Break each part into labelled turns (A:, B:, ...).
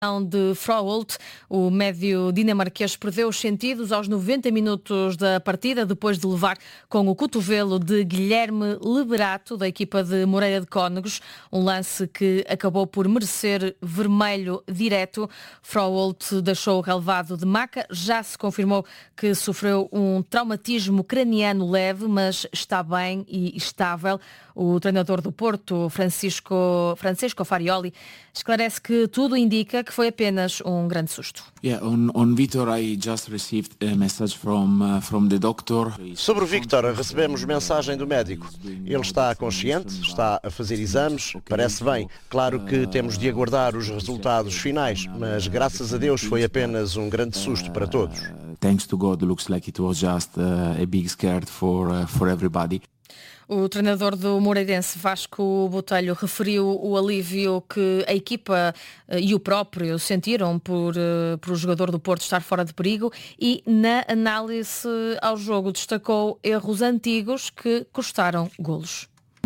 A: De Froholt, o médio dinamarquês perdeu os sentidos aos 90 minutos da partida, depois de levar com o cotovelo de Guilherme Leberato, da equipa de Moreira de Cónegos, um lance que acabou por merecer vermelho direto. Froholt deixou o relevado de maca, já se confirmou que sofreu um traumatismo craniano leve, mas está bem e estável. O treinador do Porto, Francisco Farioli, esclarece que tudo indica que foi apenas um grande susto.
B: On Vitor, I just received a message from the doctor.
C: Sobre o Victor, recebemos mensagem do médico. Ele está consciente, está a fazer exames, parece bem. Claro que temos de aguardar os resultados finais, mas graças a Deus foi apenas um grande susto para todos.
B: Thanks to God, looks like it was just a big scare for everybody.
A: O treinador do Moreirense, Vasco Botelho, referiu o alívio que a equipa e o próprio sentiram por o jogador do Porto estar fora de perigo e, na análise ao jogo, destacou erros antigos que custaram golos.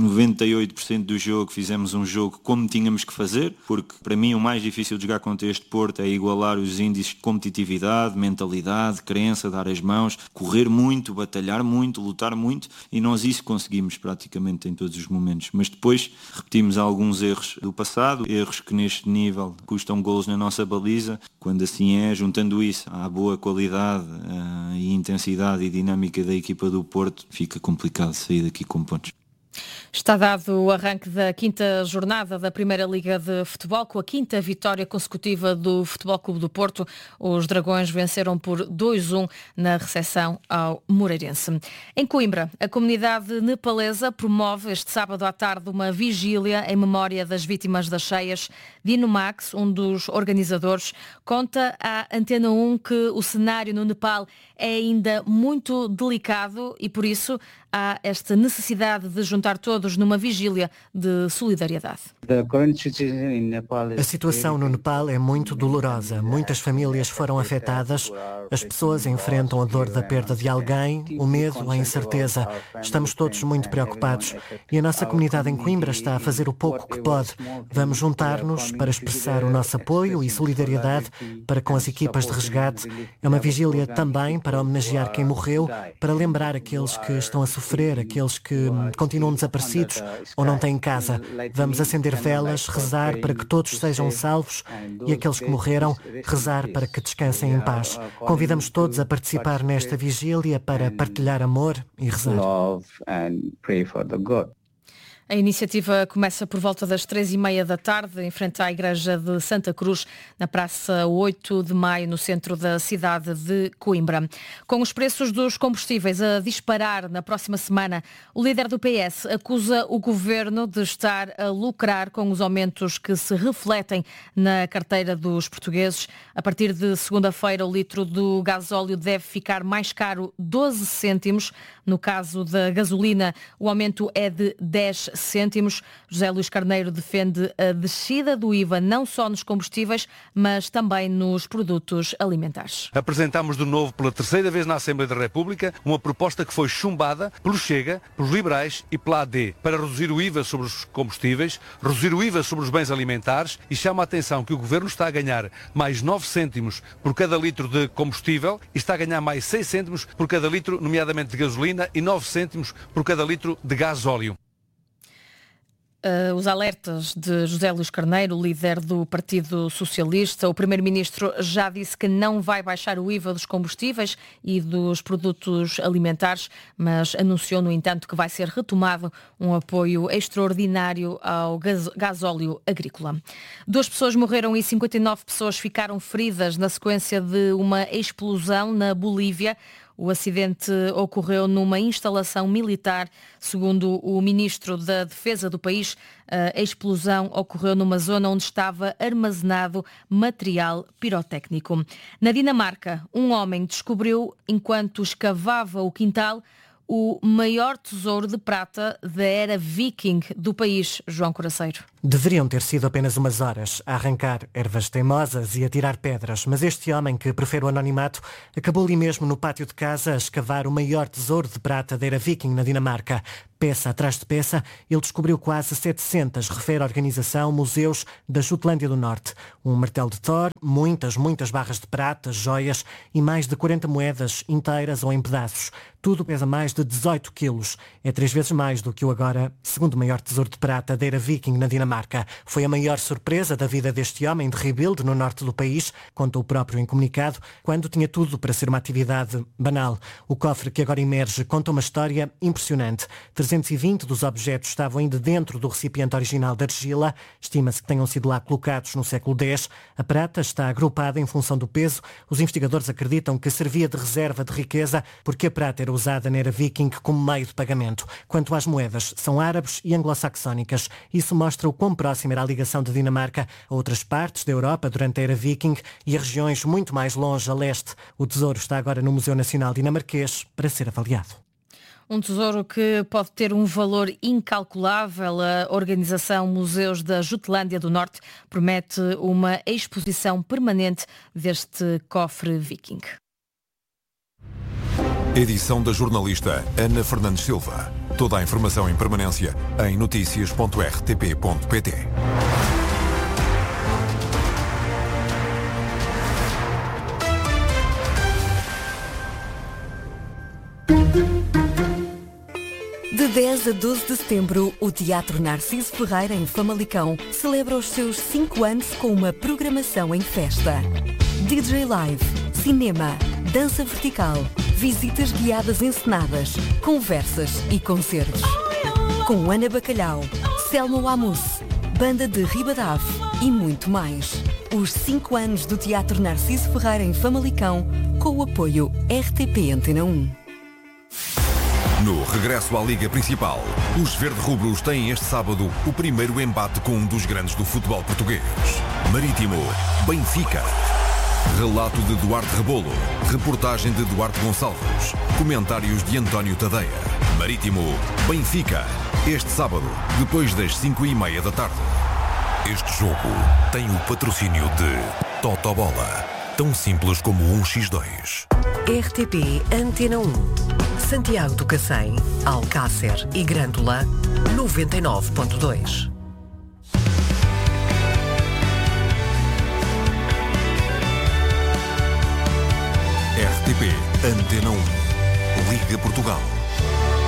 D: 98% do jogo fizemos um jogo como tínhamos que fazer, porque para mim o mais difícil de jogar contra este Porto é igualar os índices de competitividade, mentalidade, crença, dar as mãos, correr muito, batalhar muito, lutar muito, e nós isso conseguimos praticamente em todos os momentos. Mas depois repetimos alguns erros do passado, erros que neste nível custam golos na nossa baliza. Quando assim é, juntando isso à boa qualidade e intensidade e dinâmica da equipa do Porto, fica complicado sair daqui com pontos.
A: Está dado o arranque da quinta jornada da Primeira Liga de Futebol, com a quinta vitória consecutiva do Futebol Clube do Porto. Os Dragões venceram por 2-1 na recepção ao Moreirense. Em Coimbra, a comunidade nepalesa promove este sábado à tarde uma vigília em memória das vítimas das cheias. Dino Max, um dos organizadores, conta à Antena 1 que o cenário no Nepal é ainda muito delicado e, por isso, há esta necessidade de juntar todos numa vigília de solidariedade.
E: A situação no Nepal é muito dolorosa. Muitas famílias foram afetadas. As pessoas enfrentam a dor da perda de alguém, o medo, a incerteza. Estamos todos muito preocupados. E a nossa comunidade em Coimbra está a fazer o pouco que pode. Vamos juntar-nos para expressar o nosso apoio e solidariedade para com as equipas de resgate. É uma vigília também para homenagear quem morreu, para lembrar aqueles que estão a sofrer, aqueles que continuam desaparecidos ou não têm casa. Vamos acender velas, rezar para que todos sejam salvos e aqueles que morreram, rezar para que descansem em paz. Convidamos todos a participar nesta vigília para partilhar amor e rezar.
A: A iniciativa começa por volta das 3h30 da tarde, em frente à Igreja de Santa Cruz, na Praça 8 de Maio, no centro da cidade de Coimbra. Com os preços dos combustíveis a disparar na próxima semana, o líder do PS acusa o governo de estar a lucrar com os aumentos que se refletem na carteira dos portugueses. A partir de segunda-feira, o litro do gasóleo deve ficar mais caro 12 cêntimos. No caso da gasolina, o aumento é de 10 cêntimos. José Luís Carneiro defende a descida do IVA não só nos combustíveis, mas também nos produtos alimentares.
F: Apresentámos de novo pela terceira vez na Assembleia da República uma proposta que foi chumbada pelo Chega, pelos liberais e pela AD, para reduzir o IVA sobre os combustíveis, reduzir o IVA sobre os bens alimentares, e chama a atenção que o Governo está a ganhar mais 9 cêntimos por cada litro de combustível e está a ganhar mais 6 cêntimos por cada litro, nomeadamente de gasolina, e 9 cêntimos por cada litro de gasóleo.
A: Os alertas de José Luís Carneiro, líder do Partido Socialista. O Primeiro-Ministro já disse que não vai baixar o IVA dos combustíveis e dos produtos alimentares, mas anunciou, no entanto, que vai ser retomado um apoio extraordinário ao gasóleo agrícola. 2 pessoas morreram e 59 pessoas ficaram feridas na sequência de uma explosão na Bolívia. O acidente ocorreu numa instalação militar. Segundo o ministro da Defesa do país, a explosão ocorreu numa zona onde estava armazenado material pirotécnico. Na Dinamarca, um homem descobriu, enquanto escavava o quintal, o maior tesouro de prata da era viking do país, João Coraceiro.
E: Deveriam ter sido apenas umas horas a arrancar ervas teimosas e a tirar pedras, mas este homem, que prefere o anonimato, acabou ali mesmo no pátio de casa a escavar o maior tesouro de prata da era viking na Dinamarca. Peça atrás de peça, ele descobriu quase 700, refere a organização Museus da Jutlândia do Norte. Um martelo de Thor, muitas barras de prata, joias e mais de 40 moedas inteiras ou em pedaços. Tudo pesa mais de 18 quilos. É 3 vezes mais do que o agora segundo maior tesouro de prata da Era Viking na Dinamarca. Foi a maior surpresa da vida deste homem de Rebild, no norte do país, conta o próprio em comunicado, quando tinha tudo para ser uma atividade banal. O cofre que agora emerge conta uma história impressionante. 320 dos objetos estavam ainda dentro do recipiente original de argila. Estima-se que tenham sido lá colocados no século X. A prata está agrupada em função do peso. Os investigadores acreditam que servia de reserva de riqueza porque a prata era usada na Era Viking como meio de pagamento. Quanto às moedas, são árabes e anglo-saxónicas. Isso mostra o quão próxima era a ligação da Dinamarca a outras partes da Europa durante a Era Viking e a regiões muito mais longe a leste. O tesouro está agora no Museu Nacional Dinamarquês para ser avaliado.
A: Um tesouro que pode ter um valor incalculável. A organização Museus da Jutlândia do Norte promete uma exposição permanente deste cofre viking.
G: Edição da jornalista Ana Fernandes Silva. Toda a informação em permanência em noticias.rtp.pt.
H: De 10 a 12 de setembro, o Teatro Narciso Ferreira, em Famalicão, celebra os seus 5 anos com uma programação em festa. DJ Live, cinema, dança vertical, visitas guiadas encenadas, conversas e concertos. Com Ana Bacalhau, Selma Wamus, Banda de Ribadave e muito mais. Os 5 anos do Teatro Narciso Ferreira em Famalicão, com o apoio RTP Antena 1.
G: No regresso à Liga Principal, os verde-rubros têm este sábado o primeiro embate com um dos grandes do futebol português. Marítimo, Benfica. Relato de Duarte Rebolo, reportagem de Duarte Gonçalves, comentários de António Tadeia. Marítimo, Benfica, este sábado, depois das 5:30 da tarde. Este jogo tem o patrocínio de Totobola, tão simples como 1x2.
I: RTP Antena 1, Santiago do Cacém, Alcácer e Grândola, 99.2.
G: RTP Antena 1, Liga Portugal.